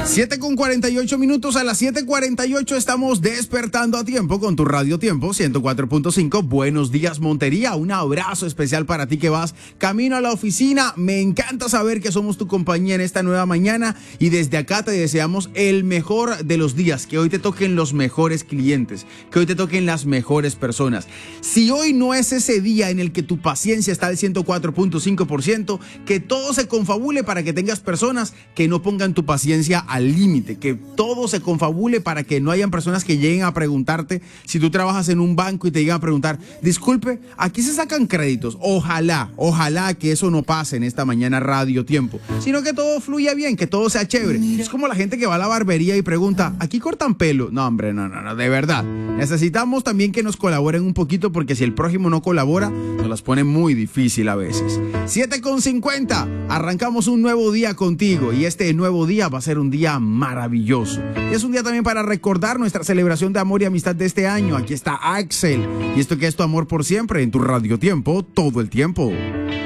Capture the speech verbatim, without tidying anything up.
siete con cuarenta y ocho minutos, a las siete cuarenta y ocho estamos despertando a tiempo con tu Radio Tiempo ciento cuatro punto cinco. Buenos días, Montería. Un abrazo especial para ti que vas camino a la oficina. Me encanta saber que somos tu compañía en esta nueva mañana y desde acá te deseamos el mejor de los días, que hoy te toquen los mejores clientes, que hoy te toquen las mejores personas. Si hoy no es ese día en el que tu paciencia está al ciento cuatro punto cinco por ciento, que todo se confabule para que tengas personas que no pongan tu paciencia al límite, que todo se confabule para que no hayan personas que lleguen a preguntarte, si tú trabajas en un banco y te llegan a preguntar, disculpe, aquí se sacan créditos. Ojalá, ojalá que eso no pase en esta mañana Radio Tiempo, sino que todo fluya bien, que todo sea chévere. Es como la gente que va a la barbería y pregunta, ¿aquí cortan pelo? No, hombre, no, no, no, de verdad. Necesitamos también que nos colaboren un poquito, porque si el prójimo no colabora, nos las pone muy difícil a veces. siete con cincuenta, arrancamos un nuevo día contigo y este nuevo día va a ser un día maravilloso. Y es un día también para recordar nuestra celebración de amor y amistad de este año. Aquí está Axel y esto que es Tu Amor por Siempre en tu Radio Tiempo todo el tiempo.